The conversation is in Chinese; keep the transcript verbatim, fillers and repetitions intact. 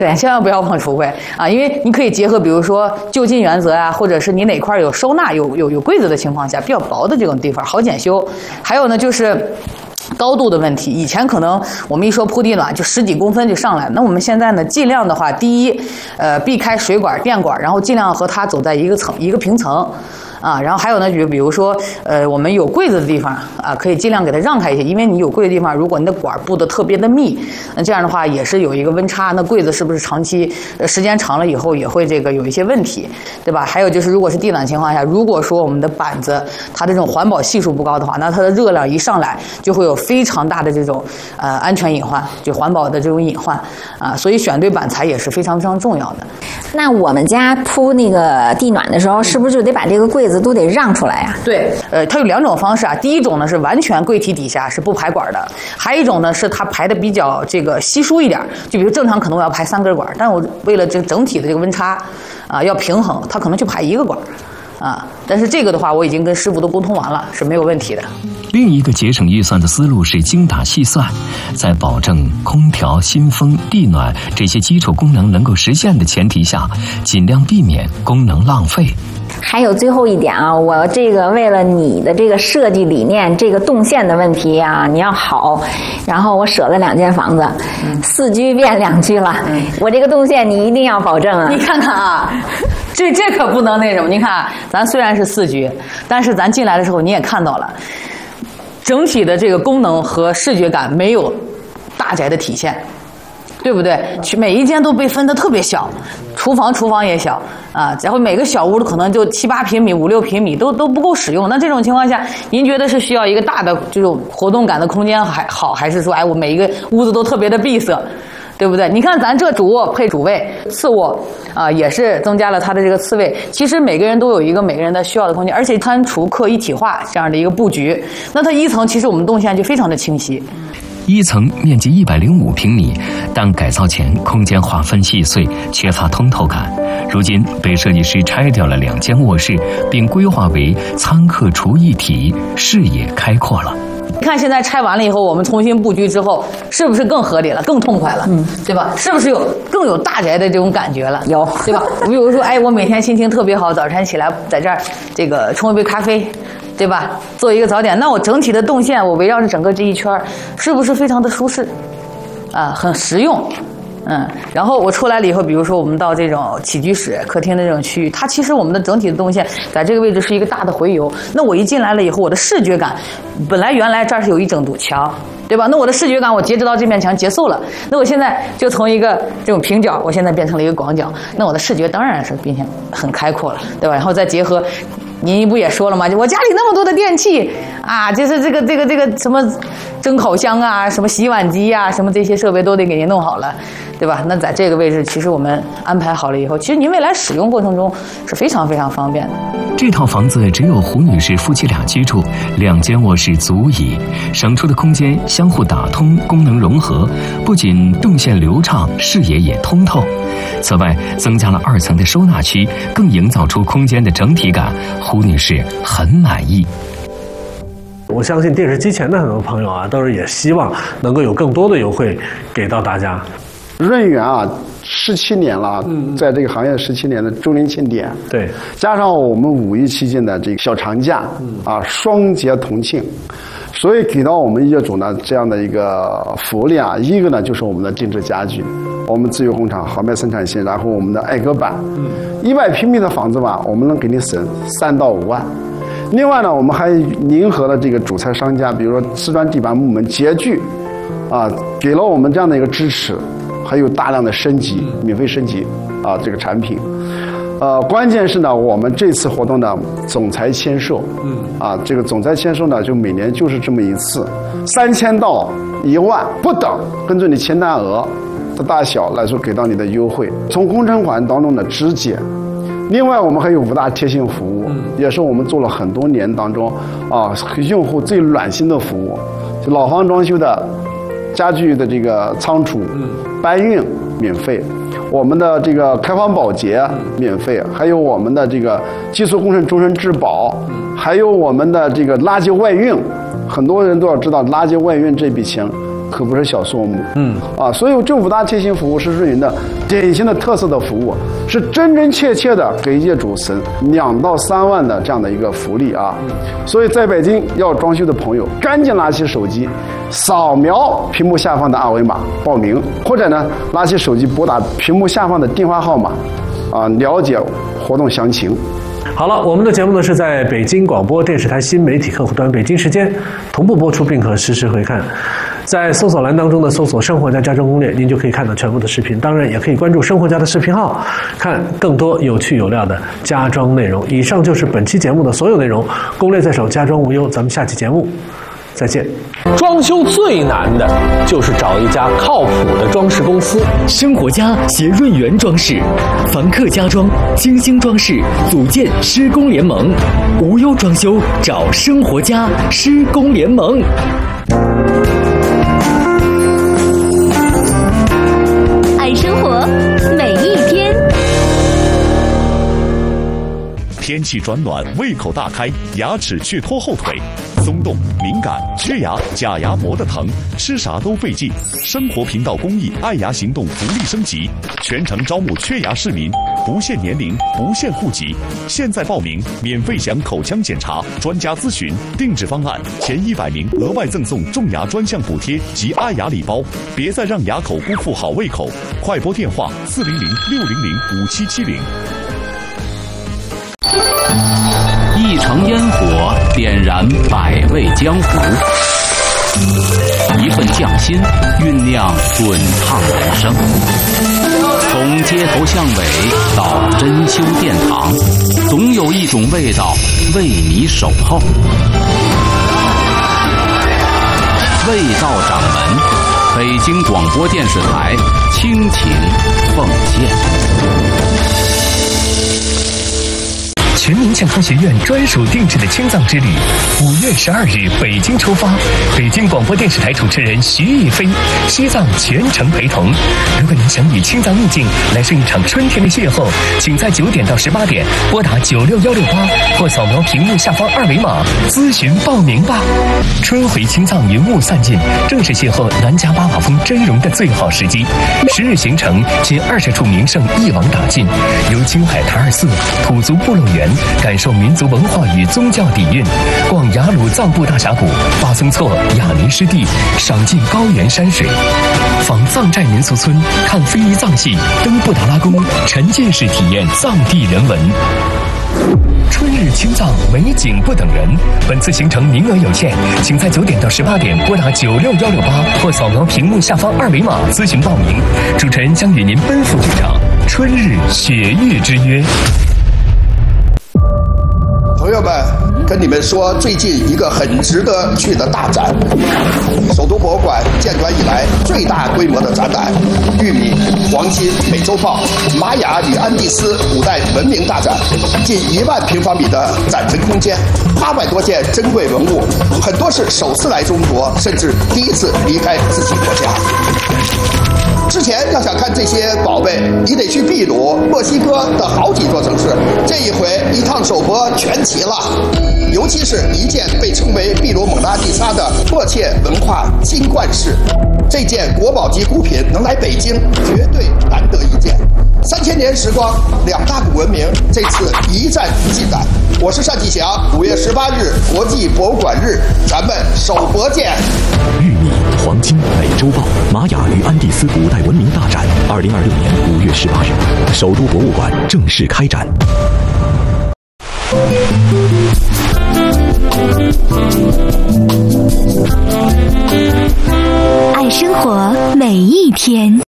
对，千万不要忘橱柜啊，因为你可以结合，比如说就近原则啊，或者是你哪块有收纳、有有有柜子的情况下，比较薄的这种地方好检修。还有呢，就是高度的问题。以前可能我们一说铺地暖就十几公分就上来，那我们现在呢，尽量的话，第一，呃，避开水管、电管，然后尽量和它走在一个层、一个平层。啊，然后还有呢，就比如说，呃，我们有柜子的地方啊，可以尽量给它让开一些，因为你有柜子的地方，如果你的管布的特别的密，那这样的话也是有一个温差，那柜子是不是长期呃时间长了以后也会这个有一些问题，对吧？还有就是，如果是地暖情况下，如果说我们的板子它这种环保系数不高的话，那它的热量一上来就会有非常大的这种呃安全隐患，就环保的这种隐患啊，所以选对板材也是非常非常重要的。 那我们家铺那个地暖的时候，是不是就得把这个柜子都得让出来呀？ 对，呃，它有两种方式啊。第一种呢是完全柜体底下是不排管的，还有一种呢是它排的比较这个稀疏一点，就比如正常可能我要排三根管，但我为了这整体的这个温差啊要平衡，它可能就排一个管。啊，但是这个的话，我已经跟师傅都沟通完了，是没有问题的。 另一个节省预算的思路是精打细算，在保证空调、新风、地暖这些基础功能能够实现的前提下，尽量避免功能浪费。 还有最后一点啊，我这个为了你的这个设计理念，这个动线的问题啊，你要好，然后我舍了两间房子，嗯、四居变两居了，嗯、我这个动线你一定要保证啊！ 你看看啊，这这可不能那什么，你看、啊，咱虽然是四居，但是咱进来的时候你也看到了，整体的这个功能和视觉感没有大宅的体现。对不对？每一间都被分得特别小，厨房厨房也小啊，然后每个小屋可能就七八平米、五六平米都都不够使用。那这种情况下，您觉得是需要一个大的这种活动感的空间还好，还是说哎我每一个屋子都特别的闭塞？对不对？你看咱这主卧配主卫，次卧啊、呃、也是增加了它的这个次卫。其实每个人都有一个每个人的需要的空间，而且餐厨客一体化这样的一个布局，那它一层其实我们动线就非常的清晰。 一层面积一百零五平米，但改造前空间划分细碎，缺乏通透感。如今被设计师拆掉了两间卧室，并规划为餐客厨一体，视野开阔了。 你看现在拆完了以后，我们重新布局之后，是不是更合理了、更痛快了？嗯，对吧？是不是有更有大宅的这种感觉了？ 有， 对吧？比如说，哎，我每天心情特别好，早晨起来在这儿这个冲一杯咖啡。对吧？做一个早点，那我整体的动线，我围绕着整个这一圈，是不是非常的舒适？啊，很实用。嗯，然后我出来了以后，比如说我们到这种起居室、客厅的这种区域，它其实我们的整体的动线在这个位置是一个大的回游。那我一进来了以后，我的视觉感，本来原来这儿是有一整堵墙，对吧？那我的视觉感我截止到这面墙结束了，那我现在就从一个这种平角，我现在变成了一个广角，那我的视觉当然是并且很开阔了，对吧？然后再结合。您不也说了吗？我家里那么多的电器啊，就是这个这个这个什么蒸烤箱啊，什么洗碗机啊，什么这些设备都得给您弄好了，对吧？那在这个位置，其实我们安排好了以后，其实您未来使用过程中是非常非常方便的。 这套房子只有胡女士夫妻俩居住，两间卧室足矣，省出的空间相互打通，功能融合，不仅动线流畅，视野也通透。此外，增加了二层的收纳区，更营造出空间的整体感。胡女士很满意。 我相信电视机前的很多朋友啊，都是也希望能够有更多的优惠给到大家。 润园啊，十七年了，嗯，在这个行业十七年的周年庆典， 对， 加上我们五一期间的这个小长假，嗯啊，双节同庆，所以给到我们业主呢这样的一个福利啊，一个呢就是我们的定制家具，我们自有工厂豪迈生产线，然后我们的爱格板，嗯，一百平米的房子吧，我们能给你省三到五万。另外呢，我们还迎合了这个主材商家，比如说瓷砖、地板、木门、洁具，啊，给了我们这样的一个支持。还有大量的升级，免费升级啊，这个产品，呃，关键是呢，我们这次活动的总裁签售，嗯，啊，这个总裁签售呢，就每年就是这么一次，三千到一万不等，根据你签单额的大小来说给到你的优惠，从工程款当中的质检。另外，我们还有五大贴心服务，也是我们做了很多年当中啊，用户最暖心的服务，就老房装修的。家具的这个仓储搬运免费，我们的这个开房保洁免费，还有我们的这个基础工程终身质保，还有我们的这个垃圾外运。很多人都要知道，垃圾外运这笔钱可不是小数目。 嗯， 啊，所以这五大贴心服务是瑞云的典型的特色的服务，是真真切切的给业主省两到三万的这样的一个福利啊。所以在北京要装修的朋友，赶紧拿起手机，扫描屏幕下方的二维码报名，或者呢，拿起手机拨打屏幕下方的电话号码，啊，了解活动详情。 好了，我们的节目呢是在北京广播电视台新媒体客户端北京时间同步播出，并可实时回看。在搜索栏当中的搜索“生活家家装攻略”，您就可以看到全部的视频。当然，也可以关注生活家的视频号，看更多有趣有料的家装内容。以上就是本期节目的所有内容，攻略在手，家装无忧。咱们下期节目再见。装修最难的就是找一家靠谱的装饰公司。 生活家携润源装饰、凡客家装、精星装饰组建施工联盟，无忧装修找生活家施工联盟。 爱生活，每一天。 天气转暖，胃口大开，牙齿却拖后腿，松动、敏感、缺牙、假牙磨得疼，吃啥都费劲。生活频道公益爱牙行动福利升级，全程招募缺牙市民，不限年龄，不限户籍。现在报名，免费享口腔检查、专家咨询、定制方案，前一百名额外赠送种牙专项补贴及爱牙礼包。别再让牙口辜负好胃口，快拨电话四零零六零零五七七零。 一城烟火点燃百味江湖，一份匠心酝酿滚烫人生。从街头巷尾到珍馐殿堂，总有一种味道为你守候。味道掌门，北京广播电视台倾情奉献。全民健康学院专属定制的青藏之旅，五月十二日北京出发，北京广播电视台主持人徐艺飞，西藏全程陪同。如果您想与青藏秘境来上一场春天的邂逅，请在九点到十八点拨打九六幺六八或扫描屏幕下方二维码咨询报名吧。春回青藏云雾散尽，正是邂逅南迦巴瓦峰真容的最好时机。十日行程，近二十处名胜一网打尽，由青海塔尔寺、土族部落园感受民族文化与宗教底蕴，逛雅鲁藏布大峡谷、巴松措雅尼湿地，赏尽高原山水，访藏寨民俗村，看非遗藏戏，登布达拉宫，沉浸式体验藏地人文。春日青藏，美景不等人。本次行程名额有限，请在九点到十八点拨打九六幺六八或扫描屏幕下方二维码咨询报名。主持人将与您奔赴这场春日雪域之约。 朋友们，跟你们说最近一个很值得去的大展，首都博物馆建馆以来最大规模的展览——玉米、黄金、美洲豹、玛雅与安第斯古代文明大展，近一万平方米的展陈空间，八百多件珍贵文物，很多是首次来中国，甚至第一次离开自己国家。之前要想看这些宝贝，你得去秘鲁、墨西哥的好几座城市。这一回一趟首博全齐了，尤其是一件被称为秘鲁蒙娜丽莎的迫切文化金冠饰，这件国宝级古品能来北京，绝对难得一见。三千年时光，两大古文明这次一站尽览。我是单霁翔，五月十八日国际博物馆日，咱们首博见。 玉米、黄金、美洲豹、玛雅与安第斯古代文明大展，二零二六年五月十八日，首都博物馆正式开展。 爱生活，每一天。